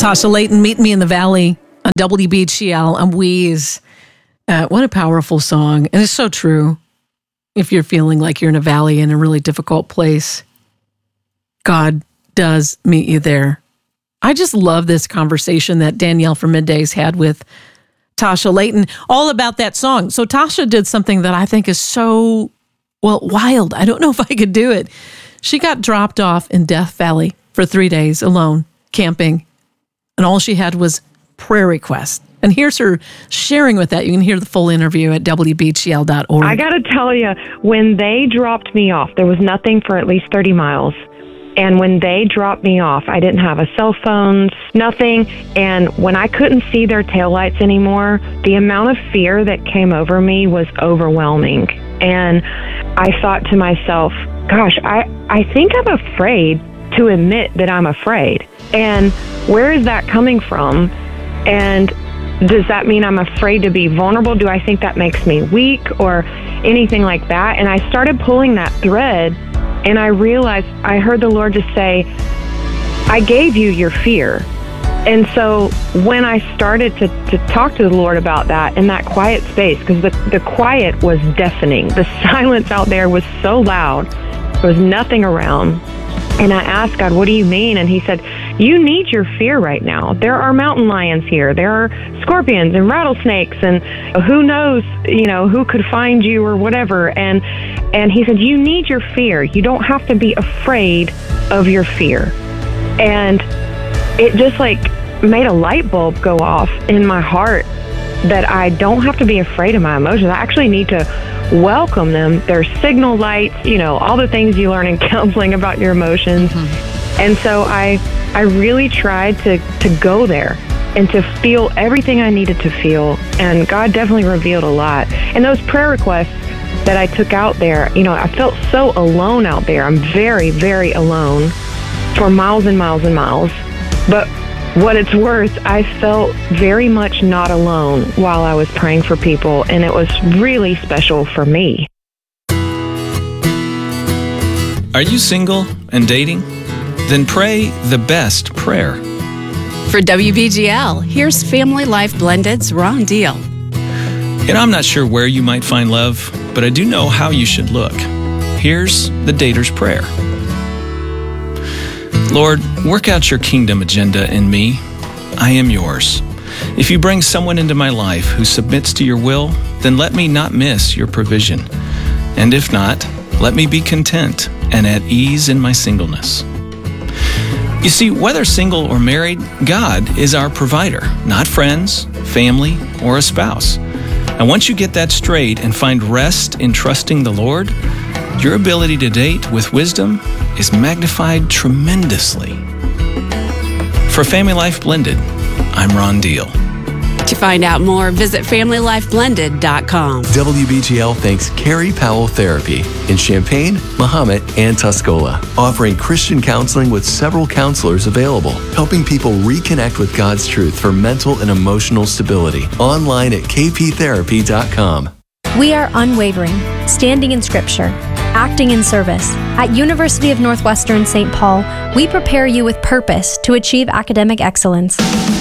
Tasha Layton, Meet Me in the Valley on WBGL and Wheeze. What a powerful song. And it's so true. If you're feeling like you're in a valley in a really difficult place, God does meet you there. I just love this conversation that Danielle from Middays had with Tasha Layton, all about that song. So Tasha did something that I think is so, wild. I don't know if I could do it. She got dropped off in Death Valley for 3 days alone, camping, and all she had was prayer requests. And here's her sharing with that. You can hear the full interview at WBGL.org. I got to tell you, when they dropped me off, there was nothing for at least 30 miles. And when they dropped me off, I didn't have a cell phone, nothing. And when I couldn't see their taillights anymore, the amount of fear that came over me was overwhelming. And I thought to myself, gosh, I think I'm afraid to admit that I'm afraid. And where is that coming from? And does that mean I'm afraid to be vulnerable? Do I think that makes me weak or anything like that? And I started pulling that thread, and I realized, I heard the Lord just say, I gave you your fear. And so when I started to talk to the Lord about that in that quiet space, because the quiet was deafening. The silence out there was so loud. There was nothing around. And I asked God, what do you mean? And he said, you need your fear right now. There are mountain lions here. There are scorpions and rattlesnakes, and who knows, who could find you or whatever. And he said, you need your fear. You don't have to be afraid of your fear. And it just made a light bulb go off in my heart that I don't have to be afraid of my emotions. I actually need to welcome them. There's signal lights, all the things you learn in counseling about your emotions. Mm-hmm. And so I really tried to go there and to feel everything I needed to feel. And God definitely revealed a lot. And those prayer requests that I took out there, I felt so alone out there. I'm very, very alone for miles and miles and miles. But what it's worth, I felt very much not alone while I was praying for people, and it was really special for me. Are you single and dating? Then pray the best prayer. For WBGL, here's Family Life Blended's Ron Deal. I'm not sure where you might find love, but I do know how you should look. Here's the dater's prayer. Lord, work out your kingdom agenda in me. I am yours. If you bring someone into my life who submits to your will, then let me not miss your provision. And if not, let me be content and at ease in my singleness. You see, whether single or married, God is our provider, not friends, family, or a spouse. And once you get that straight and find rest in trusting the Lord, your ability to date with wisdom is magnified tremendously. For Family Life Blended, I'm Ron Deal. To find out more, visit FamilyLifeBlended.com. WBGL thanks Carrie Powell Therapy in Champaign, Mahomet, and Tuscola, offering Christian counseling with several counselors available, helping people reconnect with God's truth for mental and emotional stability. Online at kptherapy.com. We are unwavering, standing in Scripture, acting in service. At University of Northwestern St. Paul, we prepare you with purpose to achieve academic excellence.